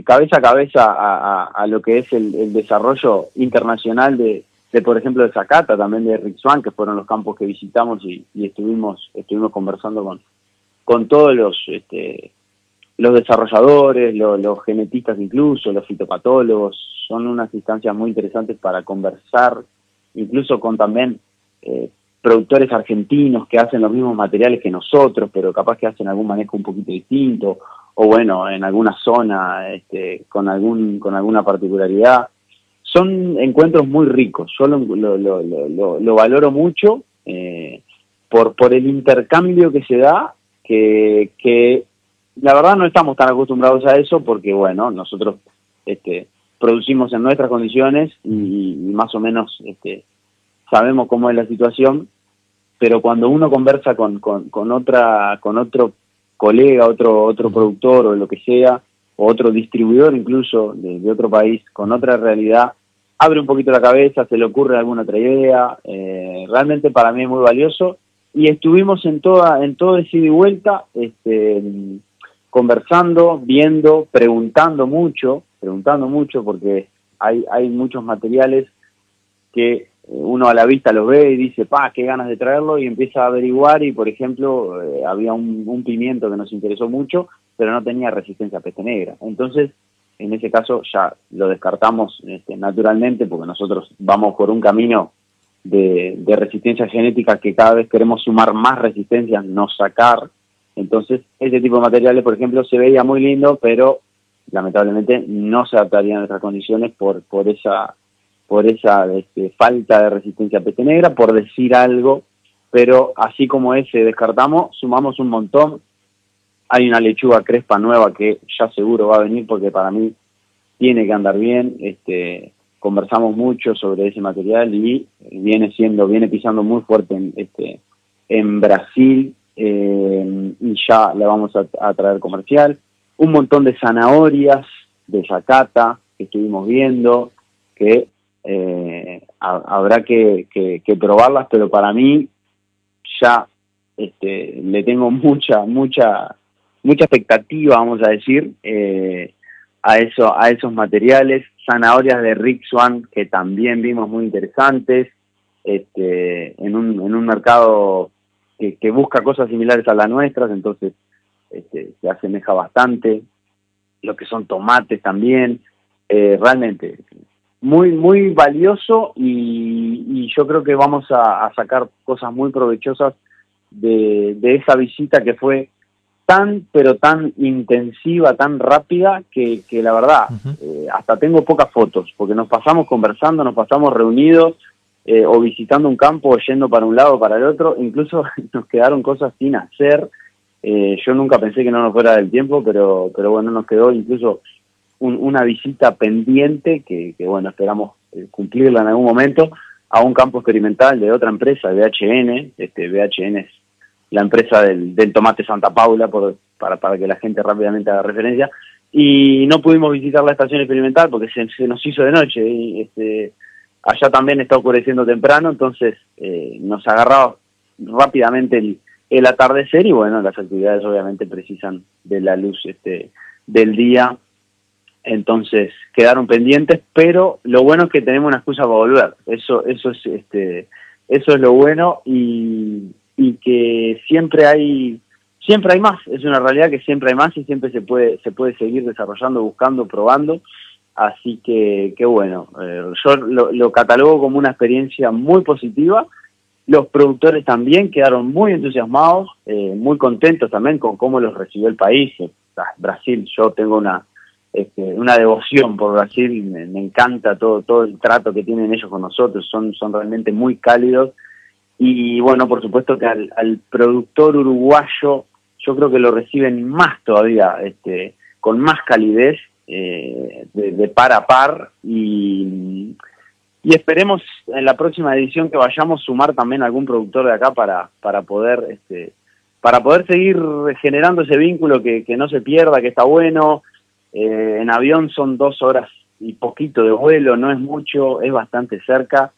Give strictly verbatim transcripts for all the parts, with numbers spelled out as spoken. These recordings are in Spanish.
cabeza a cabeza a, a, a lo que es el, el desarrollo internacional de, de, por ejemplo, de Sakata, también de Rick Swann, que fueron los campos que visitamos y, y estuvimos estuvimos conversando con, con todos los este, los desarrolladores, los, los genetistas incluso, los fitopatólogos. Son unas instancias muy interesantes para conversar, incluso con también eh, productores argentinos que hacen los mismos materiales que nosotros, pero capaz que hacen algún manejo un poquito distinto, o bueno, en alguna zona este, con algún con alguna particularidad. Son encuentros muy ricos, yo lo, lo, lo, lo, lo valoro mucho eh, por, por el intercambio que se da, que, que la verdad no estamos tan acostumbrados a eso, porque bueno, nosotros este, producimos en nuestras condiciones y, y más o menos este, sabemos cómo es la situación, pero cuando uno conversa con, con, con otra con otro colega, otro otro productor o lo que sea, o otro distribuidor incluso de, de otro país, con otra realidad, abre un poquito la cabeza, se le ocurre alguna otra idea. Eh, realmente para mí es muy valioso, y estuvimos en toda en todo ese ida y vuelta, este, conversando, viendo, preguntando mucho, preguntando mucho, porque hay, hay muchos materiales que uno a la vista los ve y dice, pa, qué ganas de traerlo, y empieza a averiguar, y por ejemplo, eh, había un, un pimiento que nos interesó mucho, pero no tenía resistencia a peste negra. Entonces, en ese caso ya lo descartamos este, naturalmente, porque nosotros vamos por un camino de, de resistencia genética que cada vez queremos sumar más resistencias, no sacar. Entonces, ese tipo de materiales, por ejemplo, se veía muy lindo, pero lamentablemente no se adaptaría a nuestras condiciones por, por esa... por esa este, falta de resistencia a peste negra, por decir algo, pero así como ese descartamos, sumamos un montón. Hay una lechuga crespa nueva que ya seguro va a venir, porque para mí tiene que andar bien. Este, conversamos mucho sobre ese material y viene siendo, viene pisando muy fuerte en, este, en Brasil, eh, y ya la vamos a, a traer comercial. Un montón de zanahorias de Sakata que estuvimos viendo, que Eh, ha, habrá que, que, que probarlas, pero para mí ya este, le tengo mucha, mucha, mucha expectativa, vamos a decir, eh, a eso, a esos materiales. Zanahorias de Rick Swann, que también vimos muy interesantes, este, en un, en un mercado que, que busca cosas similares a las nuestras, entonces este, se asemeja bastante. Lo que son tomates también, eh, realmente muy muy valioso, y, y yo creo que vamos a, a sacar cosas muy provechosas de, de esa visita, que fue tan pero tan intensiva, tan rápida, que, que la verdad uh-huh. eh, hasta tengo pocas fotos, porque nos pasamos conversando, nos pasamos reunidos eh, o visitando un campo, o yendo para un lado o para el otro. Incluso nos quedaron cosas sin hacer. Eh, yo nunca pensé que no nos fuera del tiempo, pero pero bueno, nos quedó incluso Un, una visita pendiente que, que bueno, esperamos eh, cumplirla en algún momento, a un campo experimental de otra empresa, B H N. Este, B H N es la empresa del, del tomate Santa Paula, por, para, para que la gente rápidamente haga referencia, y no pudimos visitar la estación experimental porque se, se nos hizo de noche, y este, allá también está oscureciendo temprano, entonces eh, nos agarraba rápidamente el, el atardecer, y bueno, las actividades obviamente precisan de la luz este, del día. Entonces quedaron pendientes, pero lo bueno es que tenemos una excusa para volver. Eso, eso es, este, eso es lo bueno, y, y que siempre hay, siempre hay más. Es una realidad que siempre hay más, y siempre se puede, se puede seguir desarrollando, buscando, probando. Así que, qué bueno. Eh, yo lo, lo catalogo como una experiencia muy positiva. Los productores también quedaron muy entusiasmados, eh, muy contentos también con cómo los recibió el país. Brasil, yo tengo una Este, una devoción por Brasil, me, me encanta todo todo el trato que tienen ellos con nosotros, son son realmente muy cálidos, y bueno, por supuesto que al, al productor uruguayo yo creo que lo reciben más todavía, este, con más calidez, eh, de, de par a par, y, y esperemos en la próxima edición que vayamos sumar también algún productor de acá para para poder este, para poder seguir generando ese vínculo, que, que no se pierda, que está bueno. Eh, en avión son dos horas y poquito de vuelo, no es mucho, es bastante cerca,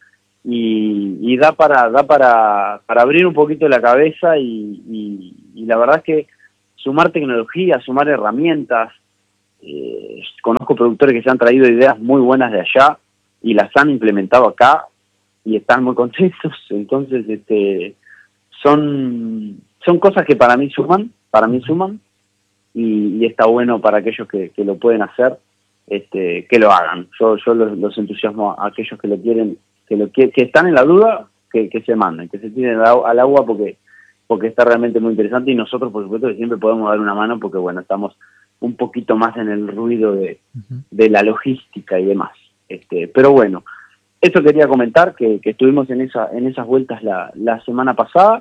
y, y da para da para, para abrir un poquito la cabeza, y, y, y la verdad es que sumar tecnología, sumar herramientas, eh, conozco productores que se han traído ideas muy buenas de allá y las han implementado acá y están muy contentos. Entonces, este, son, son cosas que para mí suman, para mí suman, y, y está bueno para aquellos que, que lo pueden hacer, este, que lo hagan. Yo, yo los, los entusiasmo a aquellos que lo quieren, que lo que, que están en la duda, que, que se manden, que se tiren al, al agua porque, porque está realmente muy interesante, y nosotros, por supuesto, que siempre podemos dar una mano porque, bueno, estamos un poquito más en el ruido de, uh-huh. de la logística y demás. Este, pero bueno, eso quería comentar, que, que estuvimos en esa en esas vueltas la, la semana pasada,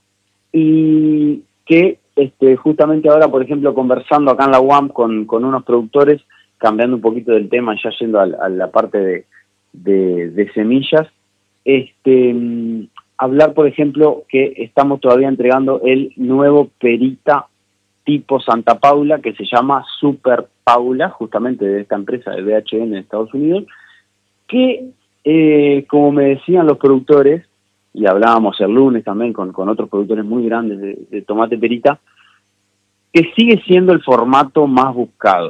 y que este, justamente ahora, por ejemplo, conversando acá en la U A M con, con unos productores, cambiando un poquito del tema, ya yendo a, a la parte de, de, de semillas, este, hablar, por ejemplo, que estamos todavía entregando el nuevo Perita tipo Santa Paula, que se llama Super Paula, justamente de esta empresa de B H N en Estados Unidos, que, eh, como me decían los productores, y hablábamos el lunes también con, con otros productores muy grandes de, de tomate Perita, que sigue siendo el formato más buscado.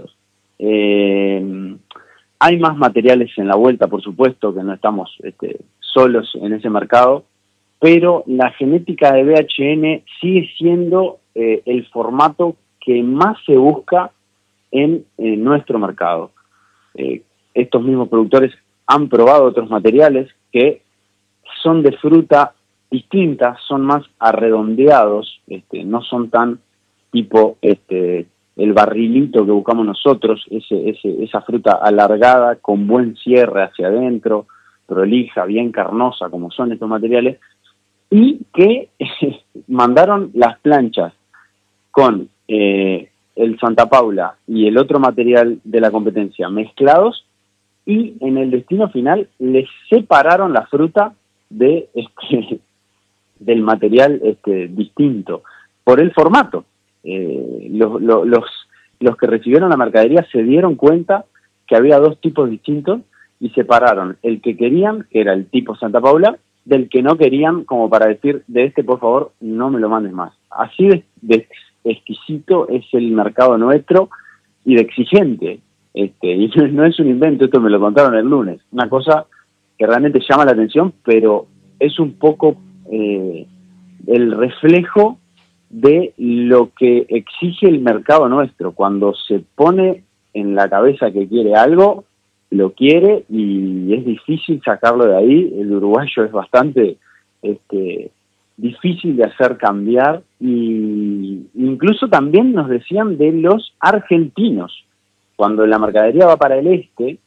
Eh, hay más materiales en la vuelta, por supuesto, que no estamos este, solos en ese mercado, pero la genética de B H N sigue siendo eh, el formato que más se busca en, en nuestro mercado. Eh, estos mismos productores han probado otros materiales que son de fruta distinta, son más arredondeados, este, no son tan tipo este, el barrilito que buscamos nosotros, ese, ese, esa fruta alargada con buen cierre hacia adentro, prolija, bien carnosa, como son estos materiales, y que mandaron las planchas con eh, el Santa Paula y el otro material de la competencia mezclados, y en el destino final les separaron la fruta de este, del material este, distinto por el formato. Eh, los, los, los, los que recibieron la mercadería se dieron cuenta que había dos tipos distintos y separaron el que querían, que era el tipo Santa Paula, del que no querían, como para decir, de este por favor no me lo mandes más. Así de, de exquisito es el mercado nuestro y de exigente. Este, y no, no es un invento, esto me lo contaron el lunes, una cosa que realmente llama la atención, pero es un poco eh, el reflejo de lo que exige el mercado nuestro. Cuando se pone en la cabeza que quiere algo, lo quiere y es difícil sacarlo de ahí. El uruguayo es bastante este, difícil de hacer cambiar, y incluso también nos decían de los argentinos. Cuando la mercadería va para el este,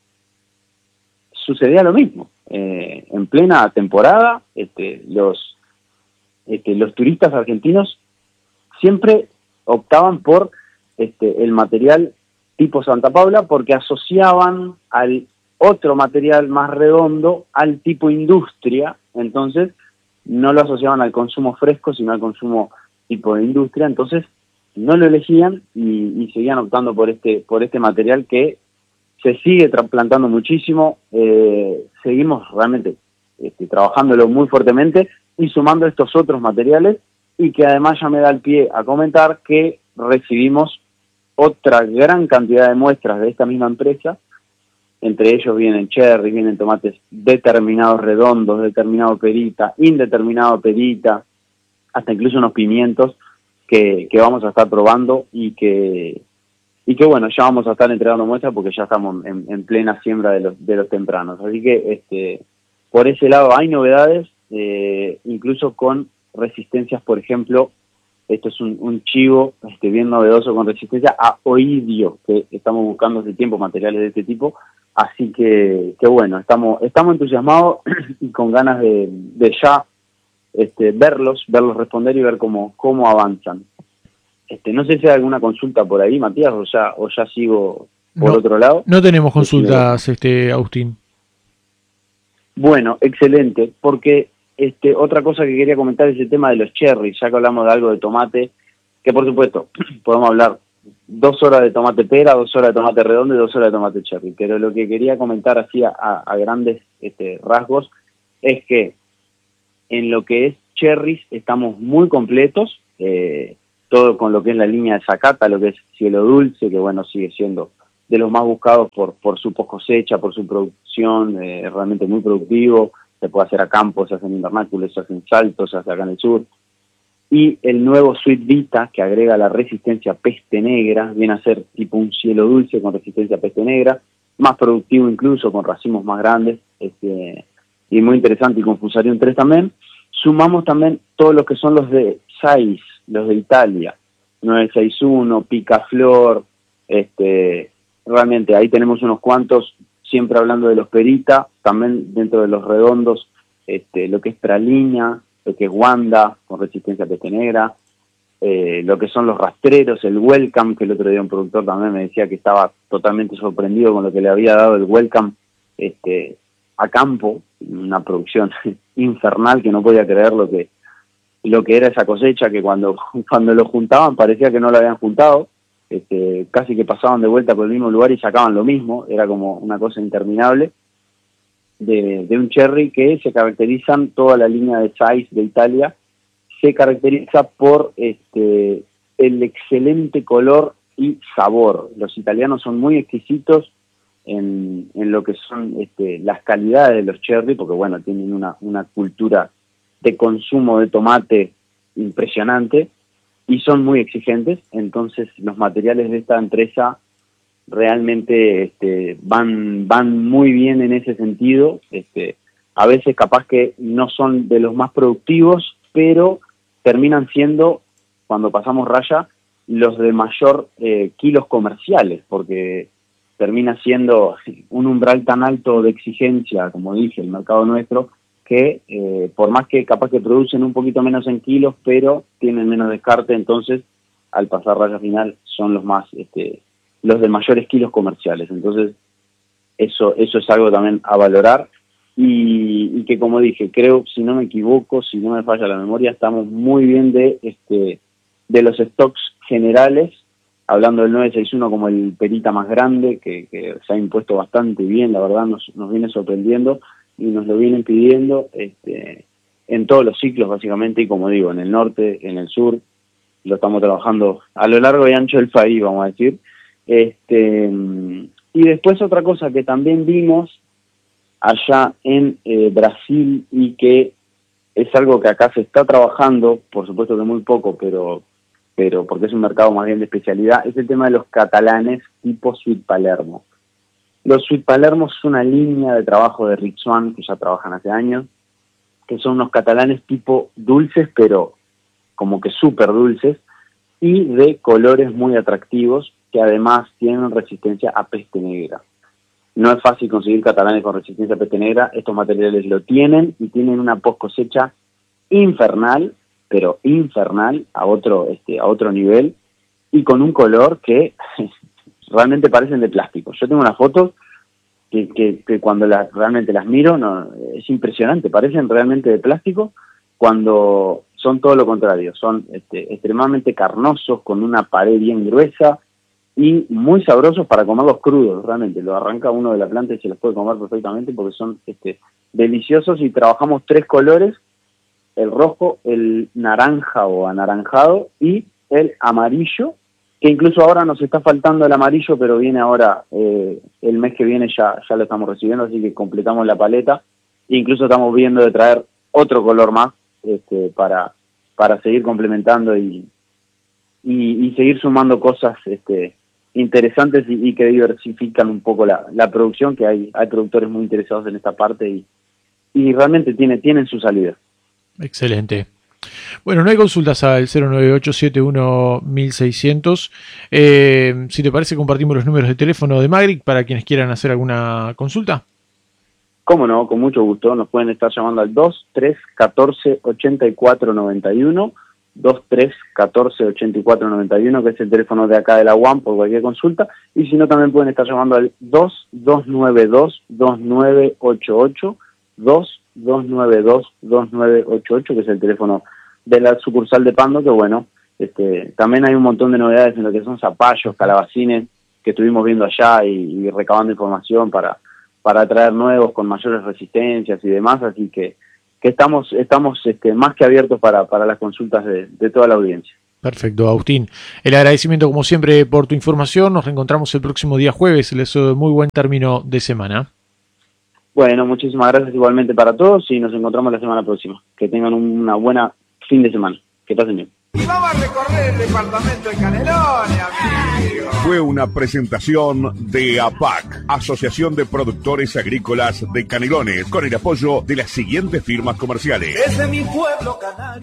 sucedía lo mismo. Eh, en plena temporada, este, los, este, los turistas argentinos siempre optaban por este, el material tipo Santa Paula porque asociaban al otro material más redondo al tipo industria, entonces no lo asociaban al consumo fresco, sino al consumo tipo de industria, entonces no lo elegían y, y seguían optando por este, por este material que se sigue trasplantando muchísimo. Eh, seguimos realmente este, trabajándolo muy fuertemente y sumando estos otros materiales, y que además ya me da el pie a comentar que recibimos otra gran cantidad de muestras de esta misma empresa. Entre ellos vienen cherry, vienen tomates determinados redondos, determinado perita, indeterminado perita, hasta incluso unos pimientos que, que vamos a estar probando y que y que bueno, ya vamos a estar entregando muestras porque ya estamos en, en plena siembra de los, de los tempranos. Así que este, por ese lado hay novedades, eh, incluso con resistencias, por ejemplo, esto es un, un chivo este, bien novedoso con resistencia a oidio, que estamos buscando hace tiempo materiales de este tipo, así que, que bueno, estamos, estamos entusiasmados y con ganas de, de ya este, verlos, verlos responder y ver cómo, cómo avanzan. Este, no sé si hay alguna consulta por ahí, Matías, o ya, o ya sigo por no, otro lado. No tenemos consultas, este, Agustín. Bueno, excelente, porque este, otra cosa que quería comentar es el tema de los cherries, ya que hablamos de algo de tomate, que por supuesto podemos hablar dos horas de tomate pera, dos horas de tomate redondo y dos horas de tomate cherry, pero lo que quería comentar así a, a grandes este, rasgos es que en lo que es cherries estamos muy completos, eh, todo con lo que es la línea de Zacata, lo que es Cielo Dulce, que bueno, sigue siendo de los más buscados por, por su post cosecha, por su producción, eh, realmente muy productivo. Se puede hacer a campo, se hace en invernáculos, se hace en saltos, se hace acá en el sur. Y el nuevo Sweet Vita, que agrega la resistencia a peste negra, viene a ser tipo un cielo dulce con resistencia a peste negra, más productivo incluso, con racimos más grandes, este, y muy interesante, y con Fusarium tres también. Sumamos también todos los que son los de seis, los de Italia, nueve sesenta y uno, Picaflor, este, realmente ahí tenemos unos cuantos, siempre hablando de los Perita, también dentro de los redondos, este, lo que es Praliña, lo que es Wanda, con resistencia a peste negra, eh, lo que son los rastreros, el Welcome, que el otro día un productor también me decía que estaba totalmente sorprendido con lo que le había dado el Welcome este, a campo, una producción infernal, que no podía creer lo que lo que era esa cosecha, que cuando, cuando lo juntaban parecía que no lo habían juntado, este, casi que pasaban de vuelta por el mismo lugar y sacaban lo mismo, era como una cosa interminable. De, de un cherry que se caracterizan, toda la línea de size de Italia se caracteriza por este el excelente color y sabor. Los italianos son muy exquisitos en, en lo que son este, las calidades de los cherry, porque bueno, tienen una, una cultura de consumo de tomate impresionante y son muy exigentes. Entonces los materiales de esta empresa realmente este, van van muy bien en ese sentido. Este, a veces capaz que no son de los más productivos, pero terminan siendo, cuando pasamos raya, los de mayor eh, kilos comerciales, porque termina siendo un umbral tan alto de exigencia, como dije, el mercado nuestro, que eh, por más que capaz que producen un poquito menos en kilos, pero tienen menos descarte, entonces al pasar raya final son los más este, los de mayores kilos comerciales. Entonces eso eso es algo también a valorar, y, y que, como dije, creo, si no me equivoco, si no me falla la memoria, estamos muy bien de este de los stocks generales, hablando del nueve sesenta y uno como el perita más grande, que, que se ha impuesto bastante bien, la verdad nos, nos viene sorprendiendo y nos lo vienen pidiendo este, en todos los ciclos básicamente, y como digo, en el norte, en el sur, lo estamos trabajando a lo largo y ancho del país, vamos a decir. Este, y después otra cosa que también vimos allá en eh, Brasil, y que es algo que acá se está trabajando, por supuesto que muy poco, pero pero porque es un mercado más bien de especialidad, es el tema de los catalanes tipo Sweet Palermo. Los Sweet Palermo es una línea de trabajo de Rick Swan, que ya trabajan hace años, que son unos catalanes tipo dulces, pero como que súper dulces, y de colores muy atractivos, que además tienen resistencia a peste negra. No es fácil conseguir catalanes con resistencia a peste negra, estos materiales lo tienen, y tienen una post cosecha infernal, pero infernal, a otro, este, a otro nivel, y con un color que realmente parecen de plástico. Yo tengo unas fotos que, que, que cuando las, realmente las miro, no, es impresionante, parecen realmente de plástico, cuando son todo lo contrario, son este, extremadamente carnosos, con una pared bien gruesa, y muy sabrosos para comerlos crudos, realmente. Lo arranca uno de la planta y se los puede comer perfectamente, porque son este, deliciosos, y trabajamos tres colores: el rojo, el naranja o anaranjado y el amarillo, que incluso ahora nos está faltando el amarillo, pero viene ahora, eh, el mes que viene ya, ya lo estamos recibiendo, así que completamos la paleta. Incluso estamos viendo de traer otro color más este, para, para seguir complementando y, y, y seguir sumando cosas este, interesantes y, y que diversifican un poco la, la producción, que hay, hay productores muy interesados en esta parte, y, y realmente tiene, tienen su salida. Excelente. Bueno, no hay consultas al cero nueve ocho siete uno seiscientos. Eh, si te parece, compartimos los números de teléfono de Magric para quienes quieran hacer alguna consulta. Cómo no, con mucho gusto. Nos pueden estar llamando al dos tres catorce ochenta y cuatro noventa y uno, dos tres catorce ochenta y cuatro noventa y uno, que es el teléfono de acá de la U A M, por cualquier consulta. Y si no, también pueden estar llamando al dos dos nueve dos dos nueve ocho ocho, dos dos nueve dos dos nueve ocho ocho, que es el teléfono de la sucursal de Pando, que bueno, este, también hay un montón de novedades en lo que son zapallos, calabacines, que estuvimos viendo allá y, y recabando información para, para traer nuevos con mayores resistencias y demás, así que, que estamos, estamos este, más que abiertos para, para las consultas de, de toda la audiencia. Perfecto, Agustín. El agradecimiento como siempre por tu información. Nos reencontramos el próximo día jueves. Les deseo muy buen término de semana. Bueno, muchísimas gracias igualmente para todos y nos encontramos la semana próxima. Que tengan una buena fin de semana. Que pasen bien. Y vamos a recorrer el departamento de Canelones, amigo. Fue una presentación de A P A C, Asociación de Productores Agrícolas de Canelones, con el apoyo de las siguientes firmas comerciales. Desde mi pueblo canario.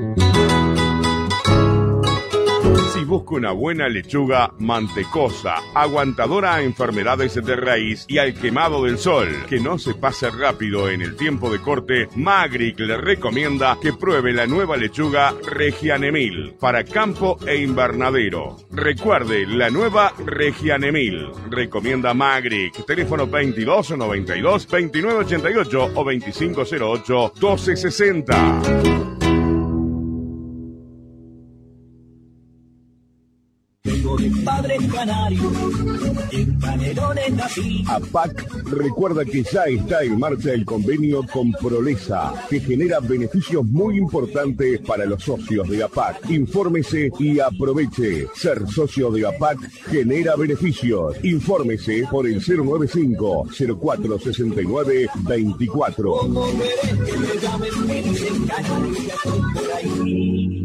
Si busca una buena lechuga mantecosa, aguantadora a enfermedades de raíz y al quemado del sol, que no se pase rápido en el tiempo de corte, Magric le recomienda que pruebe la nueva lechuga Regianemil para campo e invernadero. Recuerde, la nueva Regianemil. Recomienda Magric. Teléfono veintidós noventa y dos, veintinueve ochenta y ocho o veinticinco cero ocho, doce sesenta. Tengo de padre canario, en Canelones nací. A P A C recuerda que ya está en marcha el convenio con Prolesa, que genera beneficios muy importantes para los socios de A P A C. Infórmese y aproveche. Ser socio de A P A C genera beneficios. Infórmese por el cero nueve cinco, cero cuatro seis nueve, veinticuatro. Como veré que me llamen, me dicen canario, ya estoy por ahí.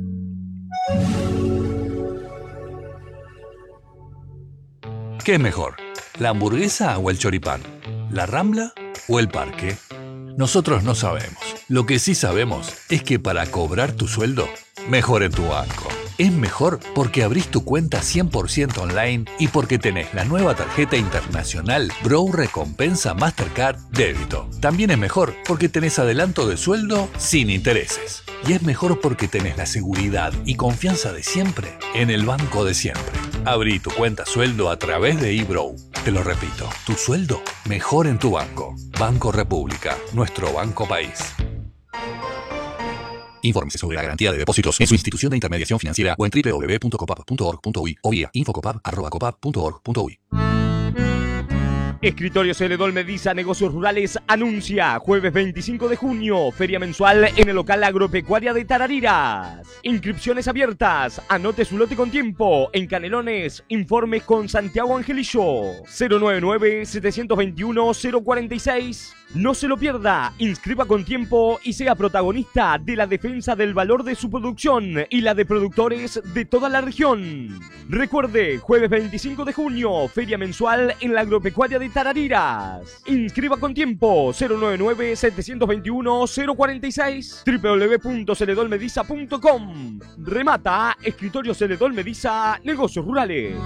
¿Qué es mejor? ¿La hamburguesa o el choripán? ¿La Rambla o el parque? Nosotros no sabemos. Lo que sí sabemos es que para cobrar tu sueldo, mejor en tu banco. Es mejor porque abrís tu cuenta cien por ciento online y porque tenés la nueva tarjeta internacional Bro Recompensa Mastercard Débito. También es mejor porque tenés adelanto de sueldo sin intereses. Y es mejor porque tenés la seguridad y confianza de siempre en el banco de siempre. Abrí tu cuenta sueldo a través de eBrow. Te lo repito, tu sueldo mejor en tu banco. Banco República, nuestro banco país. Infórmese sobre la garantía de depósitos en su institución de intermediación financiera o en doble u doble u doble u punto copap punto org punto uy o vía infocopap arroba copap punto org punto uy. Escritorio Celedol Mediza Negocios Rurales anuncia jueves veinticinco de junio, feria mensual en el local agropecuaria de Tarariras. Inscripciones abiertas, anote su lote con tiempo. En Canelones, informe con Santiago Angelillo. cero nueve nueve, siete dos uno, cero cuatro seis. No se lo pierda, inscriba con tiempo y sea protagonista de la defensa del valor de su producción y la de productores de toda la región. Recuerde, jueves veinticinco de junio, feria mensual en la agropecuaria de Tarariras. Inscriba con tiempo, cero nueve nueve, siete dos uno, cero cuatro seis, doble u doble u doble u punto celedol mediza punto com. Remata, Escritorio Celedol Mediza Negocios Rurales.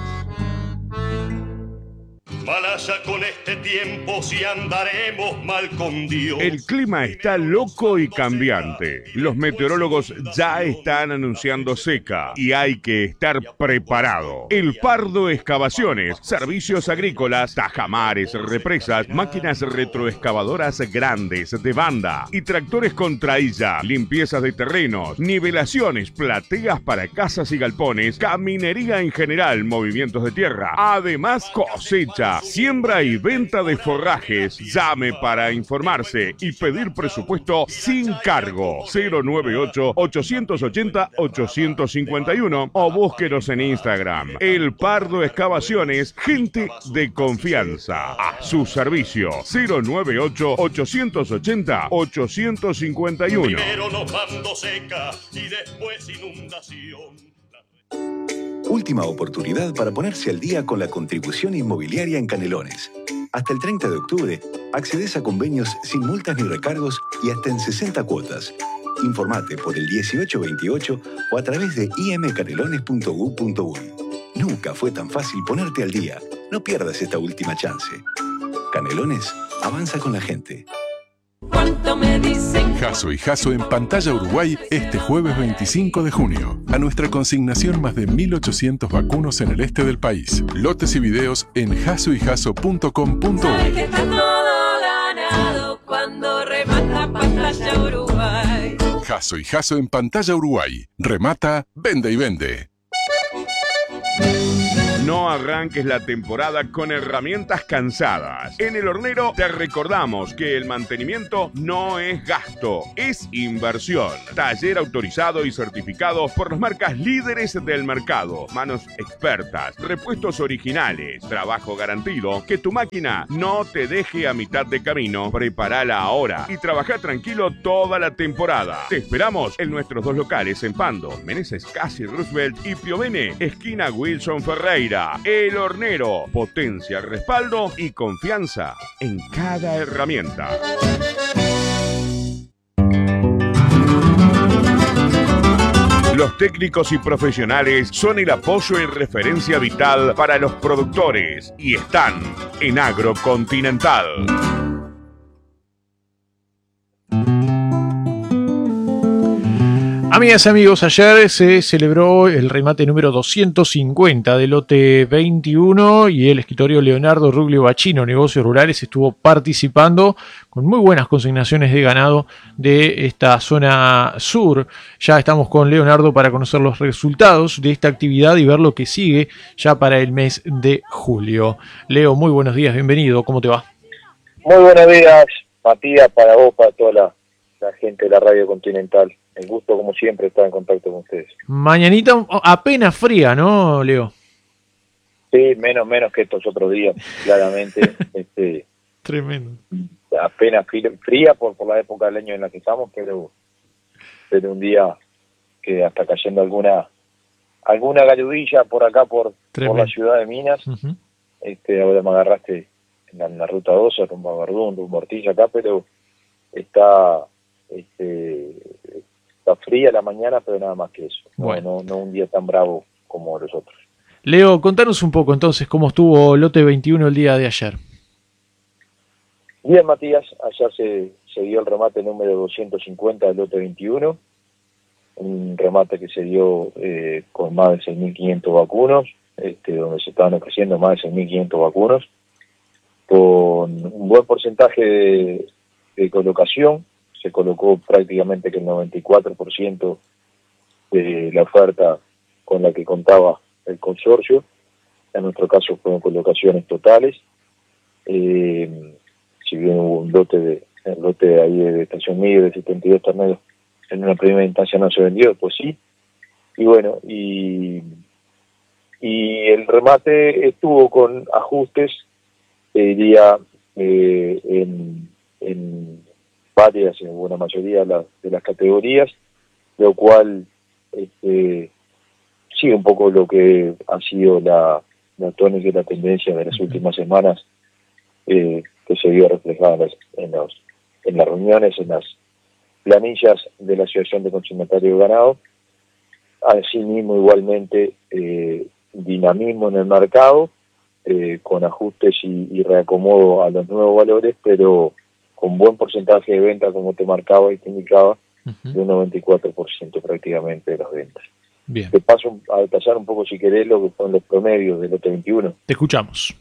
Malaya con este tiempo si andaremos mal con Dios. El clima está loco y cambiante. Los meteorólogos ya están anunciando seca y hay que estar preparado. El Pardo Excavaciones, servicios agrícolas, tajamares, represas, máquinas retroexcavadoras grandes de banda y tractores con trailla, limpiezas de terrenos, nivelaciones, plateas para casas y galpones, caminería en general, movimientos de tierra, además cosecha, siembra y venta de forrajes. Llame para informarse y pedir presupuesto sin cargo. cero nueve ocho, ochocientos ochenta, ochocientos cincuenta y uno o búsquenos en Instagram. El Pardo Excavaciones, gente de confianza. A su servicio. cero nueve ocho, ochocientos ochenta, ochocientos cincuenta y uno. Primero nos mandó seca y después inundación. Última oportunidad para ponerse al día con la contribución inmobiliaria en Canelones. Hasta el treinta de octubre, accedes a convenios sin multas ni recargos y hasta en sesenta cuotas. Informate por el dieciocho veintiocho o a través de i m canelones punto u punto uy. Nunca fue tan fácil ponerte al día. No pierdas esta última chance. Canelones avanza con la gente. ¿Cuánto me dicen? Jasso y Jasso en Pantalla Uruguay este jueves veinticinco de junio. A nuestra consignación más de mil ochocientos vacunos en el este del país. Lotes y videos en jasso y jasso punto com punto uy. Que está todo ganado cuando remata Pantalla Uruguay. Jasso y Jasso en Pantalla Uruguay. Remata, vende y vende. No arranques la temporada con herramientas cansadas. En El Hornero te recordamos que el mantenimiento no es gasto, es inversión. Taller autorizado y certificado por las marcas líderes del mercado. Manos expertas, repuestos originales, trabajo garantido. Que tu máquina no te deje a mitad de camino. Prepárala ahora y trabaja tranquilo toda la temporada. Te esperamos en nuestros dos locales en Pando, Meneses Casi Roosevelt y Piovene, esquina Wilson Ferreira. El Hornero, potencia, respaldo y confianza en cada herramienta. Los técnicos y profesionales son el apoyo y referencia vital para los productores y están en Agrocontinental. Amigas y amigos, ayer se celebró el remate número doscientos cincuenta del lote veintiuno y el escritorio Leonardo Ruglio Bachino, Negocios Rurales, estuvo participando con muy buenas consignaciones de ganado de esta zona sur. Ya estamos con Leonardo para conocer los resultados de esta actividad y ver lo que sigue ya para el mes de julio. Leo, muy buenos días, bienvenido, ¿cómo te va? Muy buenos días, Matías, para vos, para toda la, la gente de la Radio Continental. El gusto, como siempre, estar en contacto con ustedes. Mañanita apenas fría, ¿no, Leo? Sí, menos menos que estos otros días, claramente. este, Tremendo. Apenas fría por, por la época del año en la que estamos, pero, pero un día que hasta cayendo alguna alguna galludilla por acá, por, por la ciudad de Minas. Uh-huh. este Ahora me agarraste en la, en la ruta doce, rumbo a Verdún, rumbo a Ortilla acá, pero está... este Está fría la mañana, pero nada más que eso. Bueno. No, no, no un día tan bravo como los otros. Leo, contanos un poco entonces cómo estuvo lote veintiuno el día de ayer. Bien, Matías, ayer se, se dio el remate número doscientos cincuenta del lote veintiuno, un remate que se dio eh, con más de seis mil quinientos vacunos, este, donde se estaban ofreciendo más de seis mil quinientos vacunos, con un buen porcentaje de, de colocación. Se colocó prácticamente que el noventa y cuatro por ciento de la oferta con la que contaba el consorcio. En nuestro caso fueron colocaciones totales. Eh, si bien hubo un lote de el lote de ahí de Estación Miguel de setenta y dos terneros, en una primera instancia no se vendió, pues sí. Y bueno, y, y el remate estuvo con ajustes, te diría, eh, en... en varias, en buena mayoría de, la, de las categorías, lo cual este, sigue un poco lo que ha sido la, la tónica y la tendencia de las últimas semanas, eh, que se vio reflejada en las, en, los, en las reuniones, en las planillas de la Asociación de Consignatarios de Ganado. Asimismo, igualmente, eh, dinamismo en el mercado, eh, con ajustes y, y reacomodo a los nuevos valores, pero con buen porcentaje de venta, como te marcaba y te indicaba, uh-huh. de un noventa y cuatro por ciento prácticamente de las ventas. Bien. Te paso a detallar un poco, si querés, lo que fueron los promedios del lote veintiuno. Te escuchamos.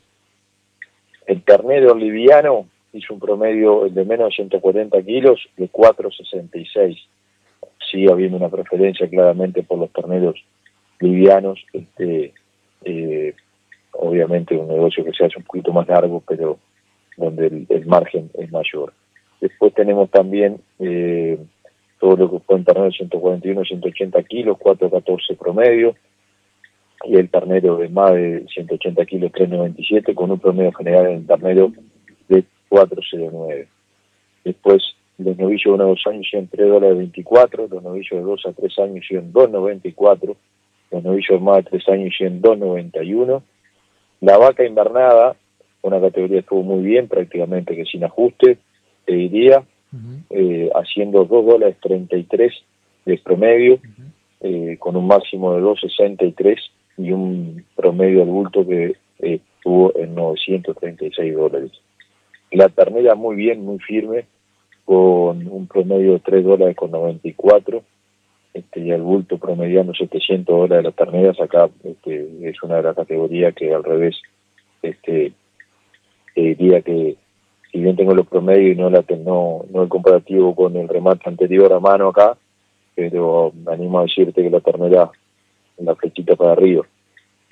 El ternero liviano hizo un promedio de menos de ciento cuarenta kilos de cuatro sesenta y seis. Sigue habiendo una preferencia claramente por los terneros livianos. Este, eh, obviamente un negocio que se hace un poquito más largo, pero donde el, el margen es mayor. Después tenemos también eh, todo lo que fue en ternero de ciento cuarenta y uno, ciento ochenta kilos, cuatro catorce promedio, y el ternero de más de ciento ochenta kilos, tres noventa y siete, con un promedio general en el ternero de cuatro cero nueve. Después los novillos de uno a dos años hicieron tres dólares veinticuatro, los novillos de dos a tres años hicieron dos noventa y cuatro, los novillos de más de tres años hicieron dos noventa y uno. La vaca invernada, una categoría que estuvo muy bien, prácticamente que sin ajuste, te diría, uh-huh. eh, haciendo dos dólares treinta y tres de promedio, uh-huh. eh, con un máximo de dos sesenta y tres y un promedio al bulto que eh, estuvo en novecientos treinta y seis dólares. La ternera muy bien, muy firme, con un promedio de tres dólares con noventa y cuatro, este, y el bulto promediando setecientos dólares de las terneras. Acá este, es una de las categorías que al revés, este, te diría que si bien tengo los promedios y no la no, no el comparativo con el remate anterior a mano acá, pero me animo a decirte que la ternera en la flechita para arriba.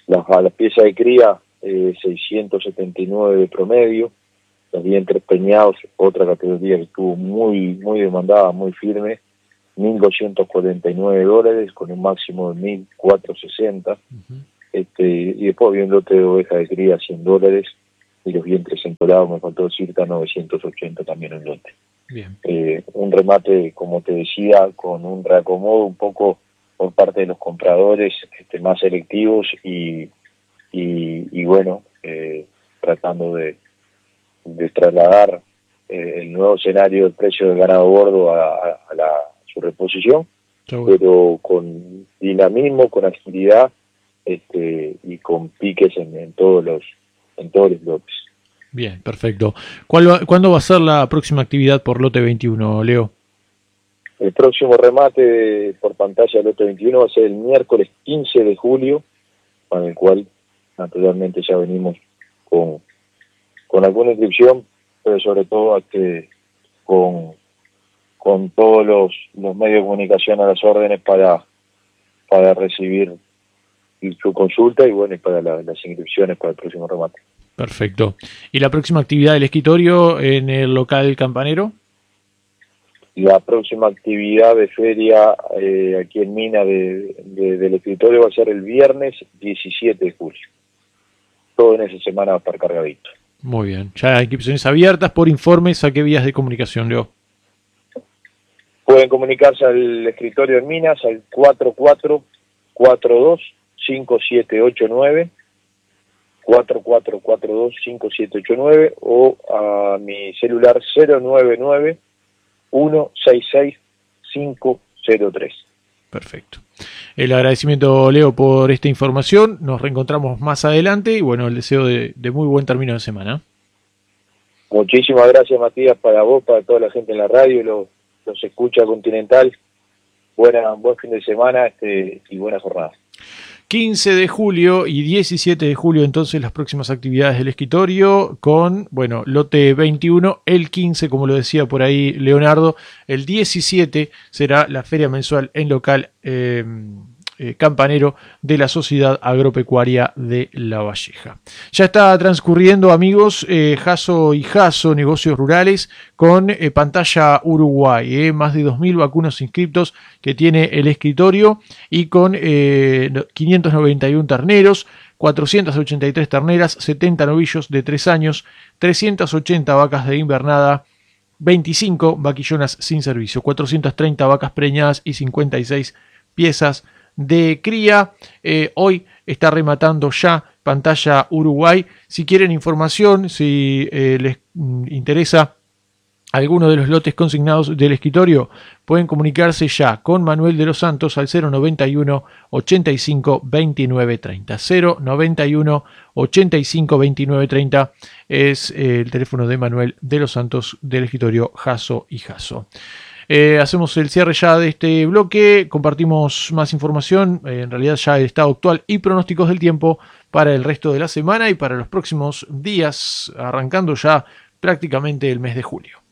Las, a las piezas de cría, eh, seiscientos setenta y nueve de promedio. Los vientres peñados, otra categoría que estuvo muy, muy demandada, muy firme, mil doscientos cuarenta y nueve dólares con un máximo de mil cuatrocientos sesenta. Uh-huh. Este, y después había un lote de oveja de cría, cien dólares, y los vientres entorados, me faltó decirte, a novecientos ochenta también un lote. Bien. Eh, un remate, como te decía, con un reacomodo un poco por parte de los compradores este, más selectivos y, y, y bueno, eh, tratando de, de trasladar eh, el nuevo escenario del precio del ganado gordo a, a, a la, su reposición, bueno. Pero con dinamismo, con agilidad este, y con piques en, en todos los en todos los lotes. Bien, perfecto. ¿Cuál va, ¿Cuándo va a ser la próxima actividad por lote veintiuno, Leo? El próximo remate por pantalla del lote veintiuno va a ser el miércoles quince de julio, con el cual naturalmente ya venimos con, con alguna inscripción, pero sobre todo este, con, con todos los, los medios de comunicación a las órdenes para, para recibir su consulta y bueno, y para la, las inscripciones para el próximo remate. Perfecto. ¿Y la próxima actividad del escritorio en el local Campanero? La próxima actividad de feria eh, aquí en Mina de, de, del escritorio va a ser el viernes diecisiete de julio. Todo en esa semana va a estar cargadito. Muy bien. Ya hay inscripciones abiertas. Por informes, ¿a qué vías de comunicación, Leo? Pueden comunicarse al escritorio en Minas al cuatro cuatro cuatro dos cinco siete ocho nueve, cuatro cuatro cuatro dos cinco siete ocho nueve o a mi celular cero nueve nueve uno seis seis cinco cero tres. Perfecto. El agradecimiento, Leo, por esta información. Nos reencontramos más adelante y bueno, el deseo de, de muy buen término de semana. Muchísimas gracias, Matías, para vos, para toda la gente en la radio, los, los escucha Continental. Buena, buen fin de semana este, y buena jornada. quince de julio y diecisiete de julio, entonces, las próximas actividades del escritorio con, bueno, lote veintiuno, el quince, como lo decía por ahí Leonardo, el diecisiete será la feria mensual en local eh, eh, Campanero de la Sociedad Agropecuaria de La Valleja. Ya está transcurriendo, amigos, eh, Jaso y Jaso, negocios rurales, con eh, pantalla Uruguay, eh, más de dos mil vacunos inscriptos que tiene el escritorio y con eh, quinientos noventa y uno terneros, cuatrocientas ochenta y tres terneras, setenta novillos de tres años, trescientas ochenta vacas de invernada, veinticinco vaquillonas sin servicio, cuatrocientas treinta vacas preñadas y cincuenta y seis piezas de cría. Eh, hoy está rematando ya pantalla Uruguay. Si quieren información, si eh, les mm, interesa alguno de los lotes consignados del escritorio, pueden comunicarse ya con Manuel de los Santos al cero noventa y uno ochenta y cinco veintinueve treinta. cero noventa y uno ochenta y cinco veintinueve treinta es eh, el teléfono de Manuel de los Santos del escritorio Jaso y Jaso. Eh, hacemos el cierre ya de este bloque, compartimos más información, eh, en realidad ya el estado actual y pronósticos del tiempo para el resto de la semana y para los próximos días, arrancando ya prácticamente el mes de julio.